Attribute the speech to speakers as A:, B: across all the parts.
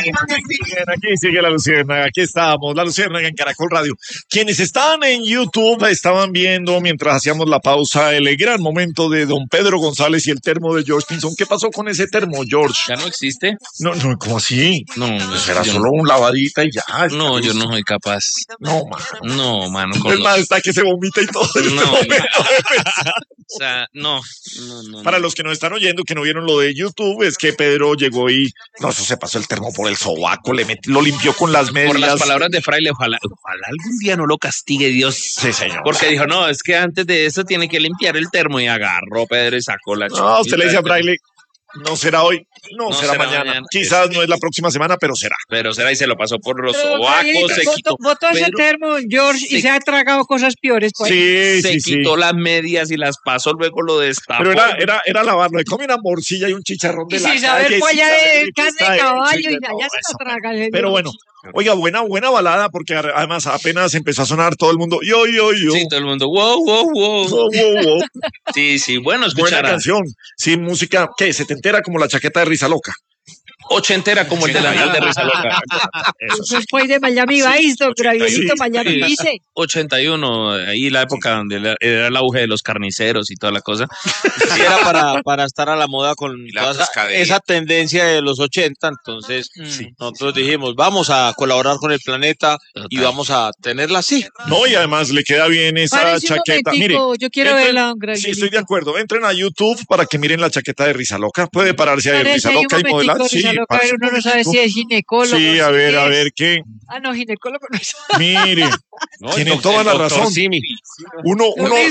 A: Bien, aquí sigue la Luciérnaga, aquí estamos, la Luciérnaga en Caracol Radio. Quienes estaban en YouTube estaban viendo mientras hacíamos la pausa el gran momento de don Pedro González y el termo de George Pinzón. ¿Qué pasó con ese termo, George?
B: ¿Ya no existe?
A: No, ¿cómo así?
B: No,
A: pues era solo un lavadita y ya.
B: No, yo no soy capaz.
A: No, mano.
B: No, mano.
A: Es más, está que se vomita y todo.
B: No, o sea, no.
A: Para los que nos están oyendo, que no vieron lo de YouTube, es que Pedro llegó y no, eso se pasó el termo por el sobaco, lo limpió con las medias.
B: Por las palabras de Fraile, ojalá algún día no lo castigue Dios.
A: Sí, señor.
B: Porque dijo, no, es que antes de eso tiene que limpiar el termo y agarró Pedro y sacó la
A: No, usted le dice a Fraile, no será hoy, no será mañana. Quizás no es la próxima semana, pero será.
B: Pero será y se lo pasó por los sobacos, se quitó.
C: Botó ese termo, George, y se ha tragado cosas peores. Pues.
A: Sí,
B: se quitó las medias y las pasó, luego lo destapó.
A: Pero era lavarlo. Le come una morcilla y un chicharrón de la
C: calle. Y sin saber polla de carne de caballo y allá se lo traga.
A: Pero bueno. Oiga, buena balada, porque además apenas empezó a sonar todo el mundo. Yo.
B: Sí, todo el mundo. Wow. Sí, bueno, escuchar.
A: Buena canción. Sí, música, ¿qué? ¿Setentera como la chaqueta de Risa Loca?
B: Ochentera como el de la de Risa Loca.
C: Eso fue de Miami Vice, don Gravierito, Miami Vice.
B: 81, ahí la época donde era el auge de los carniceros y toda la cosa.
D: Sí, era para estar a la moda con toda esa tendencia de los 80, entonces nosotros dijimos, vamos a colaborar con el planeta y vamos a tenerla así.
A: No, y además le queda bien esa chaqueta. Mire,
C: yo quiero verla, don Gravierito.
A: Sí, estoy de acuerdo. Entren a YouTube para que miren la chaqueta de Risa Loca. Puede pararse ahí Risa Loca y modelar. Sí,
C: uno no sabe si es ginecólogo.
A: Sí, a ver, ¿qué?
C: Ah, no, ginecólogo no es.
A: Mire, tiene toda la razón. Uno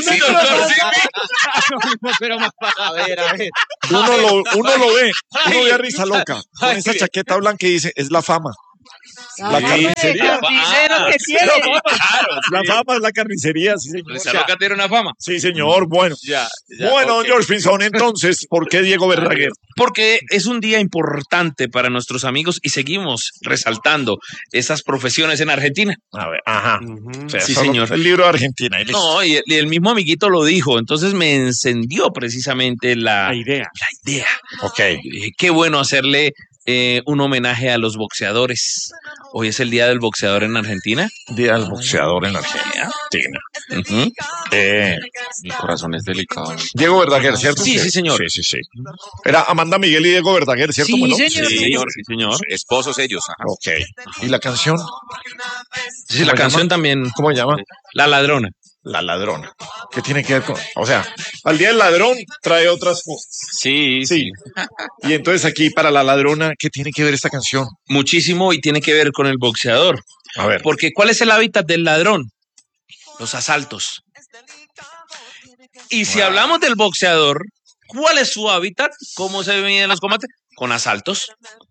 D: pero a ver.
A: Uno lo ve a Risa Loca con esa chaqueta blanca y dice, es la fama. La carnicería.
C: Que tiene.
A: La fama es la carnicería, sí, señor.
B: ¿Risa Loca tiene una fama?
A: Sí, señor, bueno.
D: Ya,
A: bueno, okay. George Pinzón, entonces, ¿por qué Diego Verdaguer?
B: Porque es un día importante para nuestros amigos y seguimos resaltando esas profesiones en Argentina.
A: A ver, ajá.
B: Sí, señor.
A: El libro de Argentina.
B: No, y el mismo amiguito lo dijo, entonces me encendió precisamente la idea.
A: Ok.
B: Qué bueno hacerle un homenaje a los boxeadores. Hoy es el Día del Boxeador en Argentina.
A: Día del Boxeador en Argentina.
D: Mi corazón es delicado.
A: Diego Verdaguer, ¿cierto?
B: Sí, señor.
A: Sí. Era Amanda Miguel y Diego Verdaguer, ¿cierto?
C: Sí,
A: bueno,
C: señor.
B: Sí, señor.
D: Esposos ellos. Ajá.
A: Ok. ¿Y la canción?
B: Sí, la canción también.
A: ¿Cómo se llama?
B: La Ladrona.
A: La Ladrona. ¿Qué tiene que ver con...? O sea, al Día del Ladrón trae otras cosas.
B: Sí.
A: Y entonces aquí, para La Ladrona, ¿qué tiene que ver esta canción?
B: Muchísimo, y tiene que ver con el boxeador.
A: A ver.
B: Porque ¿cuál es el hábitat del ladrón? Los asaltos. Y si hablamos del boxeador, ¿cuál es su hábitat? ¿Cómo se miden los combates? Con asaltos.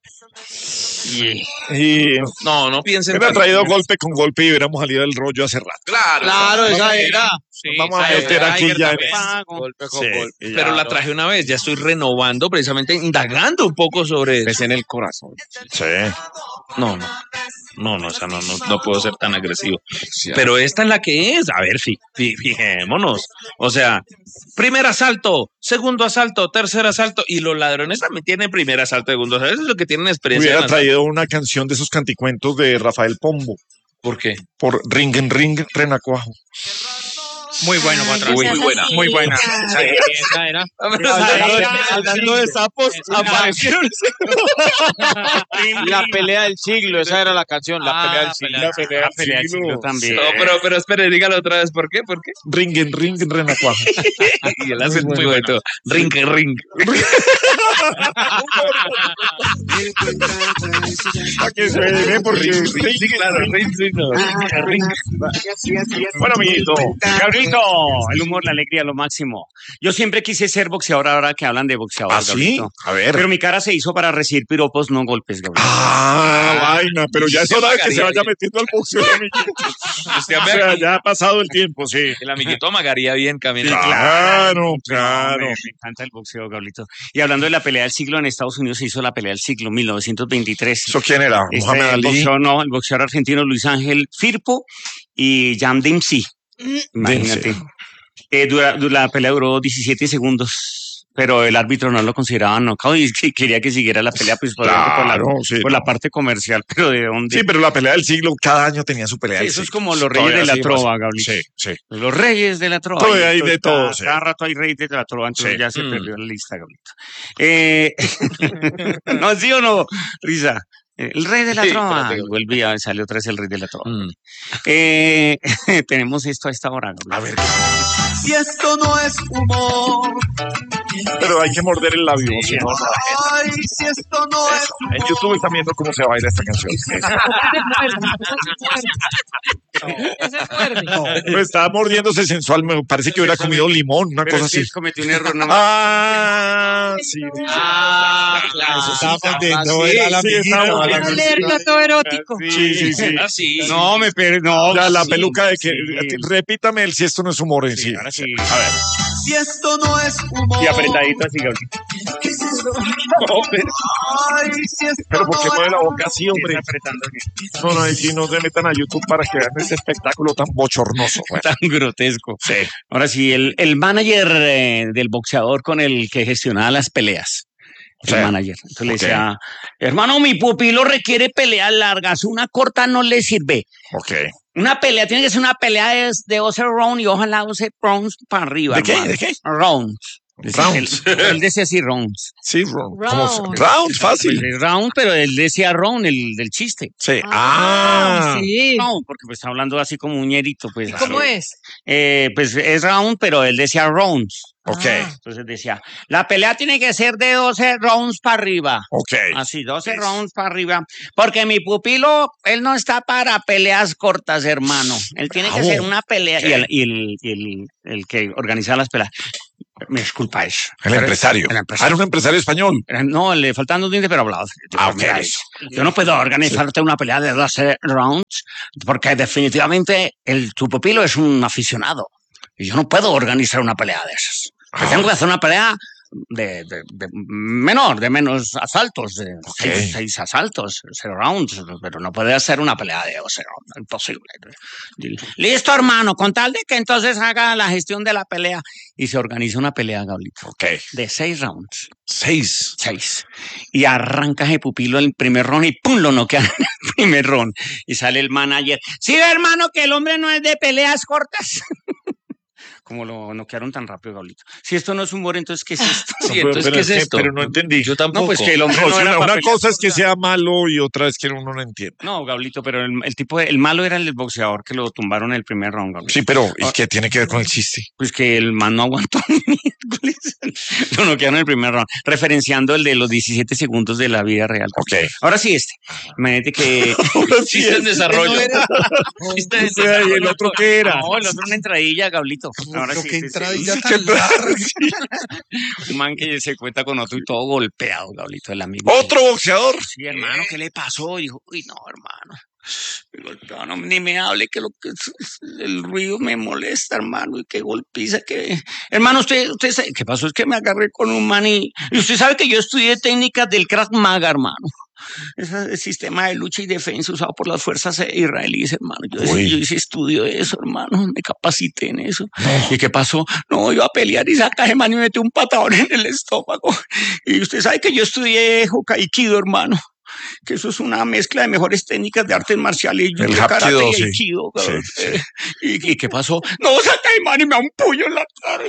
A: Y
B: no piensen.
A: me ha traído golpe con golpe y hubiéramos salido del rollo hace rato.
D: Claro, esa era.
B: Sí,
A: vamos a meter aquí ya.
D: Golpe con golpe.
B: Pero la traje una vez, ya estoy renovando, precisamente indagando un poco sobre eso.
D: Es en el corazón.
A: Sí.
B: No, o sea, no puedo ser tan agresivo. Sí, pero esta es la que es. A ver, fijémonos. O sea, primer asalto, segundo asalto, tercer asalto, y los ladrones también tienen primer asalto, segundo asalto. Eso es lo que tienen experiencia.
A: Hubiera traído una canción de esos canticuentos de Rafael Pombo.
B: ¿Por qué?
A: Por Ring en Ring, Renacuajo.
E: Muy bueno, patrón. Muy buena. Esa era.
D: Hablando de sapos, aparecieron. La pelea del siglo, esa era la canción, la pelea del siglo.
E: La pelea del siglo también.
B: No, pero espere, dígalo otra vez, ¿por qué?
A: Ring en Ring, Renacuajo.
B: Y él hace muy bueno. Ring en Ring.
A: Para que suene, porque
B: Ring.
E: Bueno, amiguito, Gabrielito, el humor, la alegría, lo máximo. Yo siempre quise ser boxeador ahora que hablan de boxeador.
A: ¿Ah, sí? A ver.
E: Pero mi cara se hizo para recibir piropos, no golpes, Gabriel.
A: Vaina, pero ya es hora de que se vaya metiendo al boxeo, amiguito. O sea, ya ha pasado el tiempo, sí.
B: El amiguito amagaría bien caminando.
A: Claro.
E: Me encanta el boxeo, Gabrielito. Y hablando de la pelea del siglo, en Estados Unidos se hizo la pelea del siglo, 1923.
A: ¿Eso quién era? ¿Mohamed Ali?
E: El boxeador argentino Luis Ángel Firpo y Jan Dempsey. Imagínate. La pelea duró 17 segundos. pero el árbitro no lo consideraba knockout y quería que siguiera la pelea, pues por la parte comercial, pero ¿de dónde?
A: Sí, pero la pelea del siglo, cada año tenía su pelea.
E: Sí, eso es como los reyes de la trova, Gabriel.
A: Sí.
E: Los reyes de la trova.
A: Todavía hay de todo.
E: Cada rato hay reyes de la trova, entonces ya se perdió la lista, Gabriel. ¿No, sí o no, Risa? El rey de la trova. Volvía, salió otra vez el rey de la trova. Tenemos esto a esta hora, Gabriel.
A: A ver.
F: Si esto no es humor.
A: Pero hay que morder el labio.
F: Sí, ay, si esto no es humor.
A: En YouTube están viendo cómo se baila esta canción.
C: Ese es fuerte.
A: No, estaba mordiéndose sensual. Me parece que hubiera comido limón, una cosa así.
E: Cometí un error. No.
A: Sí.
D: Claro.
A: Eso estaba mordiendo. Sí,
C: Leer plato erótico.
A: Sí.
E: No, no.
A: Ya la peluca de que. Repítame el si esto no es humor en sí.
E: Ahora sí.
A: A ver.
F: Si esto no es humor.
E: Y apretadito así, Gabriel.
F: Ay, si esto
A: Pero ¿por qué
F: no
A: mueve
F: es
A: la boca así, hombre?
E: Apretando aquí.
A: No, si no se metan a YouTube para que vean ese espectáculo tan bochornoso. Bueno.
E: Tan grotesco.
A: Sí.
E: Ahora sí, el manager del boxeador con el que gestionaba las peleas. El manager. Entonces le decía, hermano, mi pupilo requiere peleas largas, una corta no le sirve.
A: Ok.
E: Una pelea, tiene que ser una pelea de 12 rounds y ojalá 12 rounds para arriba.
A: ¿De qué?
E: Hermano.
A: ¿De qué?
E: Rounds.
A: Rounds.
E: Él decía así, rounds.
A: Sí,
C: Round.
A: rounds, fácil.
E: Round, pero él decía round, el del chiste.
A: Sí.
C: Sí.
E: Round, porque pues está hablando así como un ñerito. Pues,
C: ¿Y cómo es?
E: Pues es round, pero él decía rounds.
A: Ok.
E: Entonces decía, la pelea tiene que ser de 12 rounds para arriba.
A: Ok.
E: Así, 12 rounds para arriba. Porque mi pupilo, él no está para peleas cortas, hermano. Él tiene que ser una pelea.
A: Okay.
E: Y el que organiza las peleas. Me disculpa eso.
A: El empresario. Era un empresario español.
E: No, le faltan 2 dientes, pero hablado.
A: Ok.
E: Yo no puedo organizarte una pelea de 12 rounds porque definitivamente tu pupilo es un aficionado. Y yo no puedo organizar una pelea de esas. Tengo que hacer una pelea de menos asaltos, de 6 asaltos, 0 rounds, pero no puede hacer una pelea de 12 rounds, imposible. Listo, hermano, con tal de que entonces haga la gestión de la pelea y se organiza una pelea, Gablito, de 6 rounds.
A: 6.
E: Y arranca ese pupilo en el primer round y ¡pum! Lo noquean en el primer round. Y sale el manager. Sí, hermano, que el hombre no es de peleas cortas. Como lo noquearon tan rápido, Gablito. Si esto no es humor, entonces, ¿qué es esto?
D: Sí, entonces, ¿qué es esto?
A: Pero no entendí.
D: Yo tampoco.
E: No, pues que el hombre no era
A: una cosa es que sea malo y otra es que uno no entiende.
E: No, Gablito, pero el malo era el boxeador que lo tumbaron en el primer round, Gablito.
A: Sí, pero ¿y qué tiene que ver con el chiste?
E: Pues que el man no aguantó lo noquearon en el primer round, referenciando el de los 17 segundos de la vida real.
A: Ok.
E: Ahora sí imagínate que...
D: Chiste en desarrollo.
A: ¿Y el otro qué era?
E: No, el otro una entradilla, Gablito. Ahora sí.
F: ¿Qué entradilla tan larga?
E: Un man que se cuenta con otro y todo golpeado, Gablito, el amigo.
A: ¿Otro boxeador?
E: Sí, hermano, ¿qué le pasó? Y dijo, uy, no, hermano. No, ni me hable que el ruido me molesta, hermano, y qué golpiza que... Hermano, usted sabe, ¿qué pasó? Es que me agarré con un man y usted sabe que yo estudié técnicas del Krav Maga, hermano. Ese sistema de lucha y defensa usado por las fuerzas israelíes, hermano. Yo hice estudio de eso, hermano. Me capacité en eso. ¿Y qué pasó? No, iba a pelear y saca ese man y metió un patadón en el estómago. Y usted sabe que yo estudié Hokaikido, hermano. Que eso es una mezcla de mejores técnicas de artes marciales,
A: el
E: karate
A: Hapkido,
E: y aikido.
A: Sí.
E: ¿Y qué pasó? No, saca el man y me da un puño en la cara.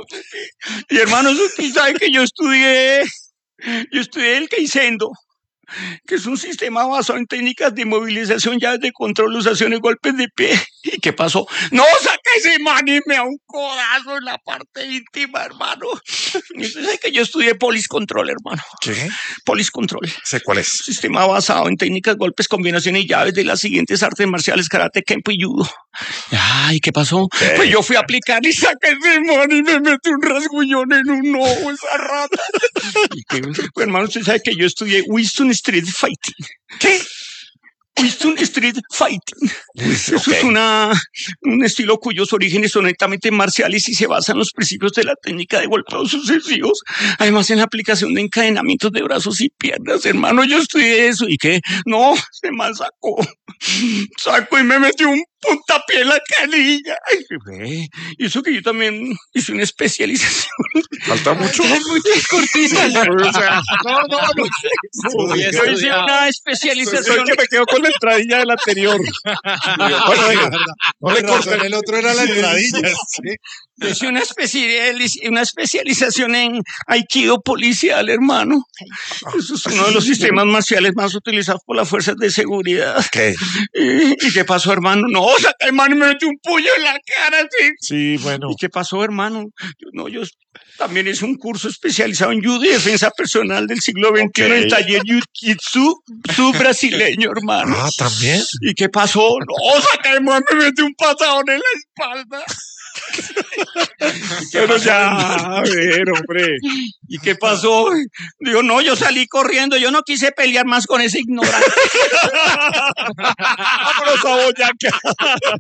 E: Y hermanos, usted sabe que yo estudié el Keisendo, que es un sistema basado en técnicas de movilización, llaves de control, usaciones, golpes de pie. ¿Y qué pasó? No, saca ese man y me da un codazo en la parte íntima, hermano. Y usted sabe que yo estudié Police Control, hermano.
A: ¿Qué?
E: Police Control.
A: Sé cuál es.
E: Sistema basado en técnicas, golpes, combinaciones y llaves de las siguientes artes marciales: karate, kempo y judo. Ay, ¿qué pasó?
A: ¿Qué?
E: Pues yo fui a aplicar y saqué ese man y me metí un rasguñón en un ojo, esa rata. Pues, hermano, usted sabe que yo estudié Winston Street Fighting.
A: ¿Qué?
E: Winston Street Fighting. Eso es un estilo cuyos orígenes son netamente marciales y se basa en los principios de la técnica de golpeos sucesivos. Además, en la aplicación de encadenamientos de brazos y piernas, hermano, yo estudié eso. ¿Y qué? No, se mal sacó y me metió un puntapié en la canilla. Ay, güey. Y eso que yo también hice una especialización.
A: Falta mucho.
C: Muchas cortisas.
A: O sea,
E: Yo hice una especialización.
A: soy que me quedo con la entradilla del anterior. Bueno, venga, no le corten.
G: El otro era la entradilla. Sí.
E: Yo hice una especialización en Aikido policial, hermano. Eso es uno de los sistemas marciales más utilizados por las fuerzas de seguridad.
A: ¿Qué?
E: ¿Y qué pasó, hermano? No, saca hermano, me metió un puño en la cara, sí.
A: Sí, bueno.
E: ¿Y qué pasó, hermano? Yo también hice un curso especializado en judo y defensa personal del siglo XXI en taller jiu-jitsu brasileño, hermano.
A: Ah, ¿también?
E: ¿Y qué pasó? No, saca hermano, me metió un patadón en la espalda.
A: Pero ya, a ver, hombre.
E: ¿Y qué pasó? Digo, no, yo salí corriendo, yo no quise pelear más con ese ignorante.
A: Vámonos a Boyacá.